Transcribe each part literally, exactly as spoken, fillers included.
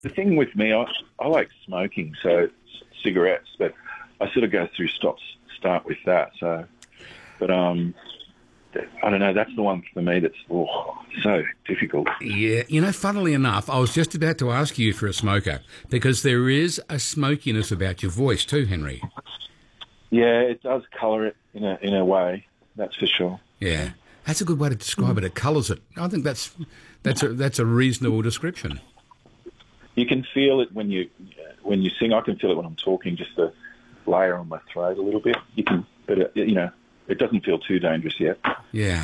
The thing with me, I, I like smoking, so cigarettes, but I sort of go through stops, start with that. So, but um, I don't know. That's the one for me that's oh, so difficult. Yeah, you know, funnily enough, I was just about to ask you if you're a smoker, because there is a smokiness about your voice too, Henry. Yeah, it does colour it in a in a way. That's for sure. Yeah, that's a good way to describe it. It colours it. I think that's that's a that's a reasonable description. You can feel it when you when you sing. I can feel it when I'm talking. Just the layer on my throat a little bit. You can, but it, you know, it doesn't feel too dangerous yet. Yeah.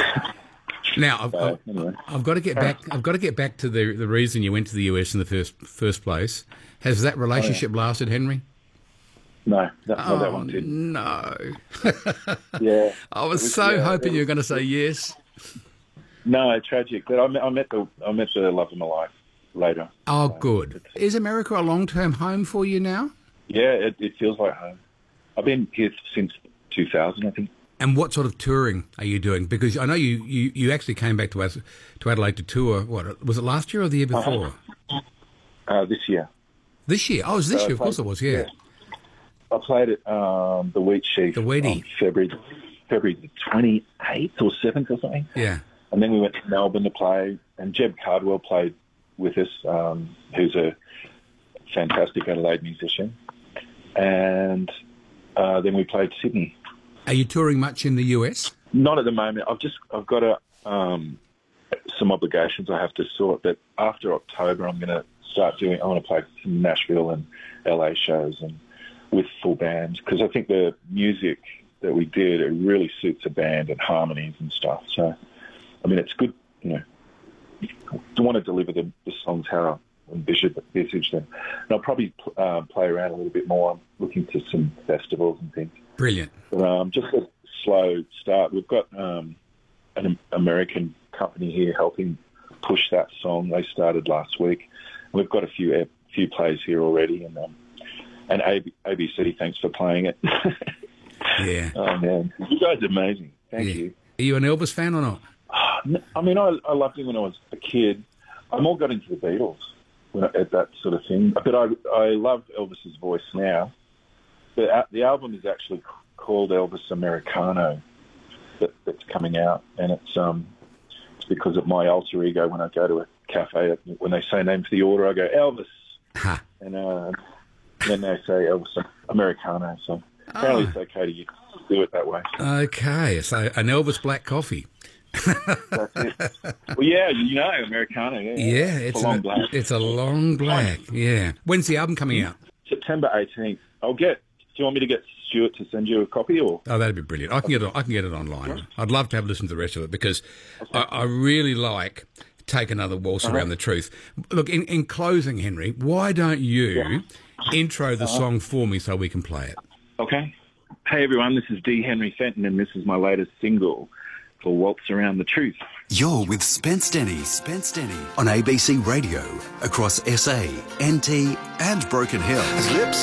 Now I've, So, I've, anyway. I've got to get back. I've got to get back to the the reason you went to the U S in the first first place. Has that relationship oh, yeah. lasted, Henry? No, that, oh, no, that one didn't. No. Yeah. I was, was so yeah, hoping was, you were going to say yes. No, tragic. But I met, I met the I met the love of my life later. Oh, so good. Is America a long-term home for you now? Yeah, it, it feels like home. I've been here since two thousand, I think. And what sort of touring are you doing? Because I know you, you, you actually came back to Ad- to Adelaide to tour. What was it, last year or the year before? Uh-huh. Uh, this year. This year? Oh, it was this so year. Of course it was. Yeah. yeah. I played at um, the Wheat Sheaf the Wheatie. on February February the twenty-eighth or seventh or something. Yeah. And then we went to Melbourne to play, and Jeb Cardwell played with us, um, who's a fantastic Adelaide musician. And uh, then we played Sydney. Are you touring much in the U S? Not at the moment. I've just I've got a, um, some obligations I have to sort. But after October, I'm going to start doing. I want to play some Nashville and L A shows and with full bands, because I think the music that we did, it really suits a band and harmonies and stuff. So, I mean, it's good, you know, to want to deliver the, the songs how I envisage them. And I'll probably uh, play around a little bit more. I'm looking to some festivals and things. Brilliant. But um, just a slow start. We've got um, an American company here helping push that song. They started last week. We've got a few a few plays here already, and um, and A B C, thanks for playing it. Yeah. Oh man, you guys are amazing. Thank yeah. you. Are you an Elvis fan or not? I mean, I, I loved him when I was a kid. I more got into the Beatles when I, at that sort of thing. But I I love Elvis's voice now. The the album is actually called Elvis Americano that, that's coming out, and it's um it's because of my alter ego. When I go to a cafe, when they say name for the order, I go Elvis, ha. and uh, then they say Elvis Americano. So apparently oh. it's okay to do it that way. Okay, so an Elvis black coffee. That's it. Well, yeah, you know, Americano. Yeah, yeah it's, it's a long a, black. It's a long black. Yeah. When's the album coming out? September eighteenth. I'll get. Do you want me to get Stuart to send you a copy, or? Oh, that'd be brilliant. I can get it. I can get it online. Right. I'd love to have a listen to the rest of it, because okay. I, I really like Take Another Waltz uh-huh. Around the Truth. Look, in, in closing, Henry, why don't you yeah. intro the uh-huh. song for me so we can play it? Okay. Hey everyone, this is D. Henry Fenton, and this is my latest single for Waltz Around the Truth. You're with Spence Denny, Spence Denny on A B C Radio across S A, N T and Broken Hill. His lips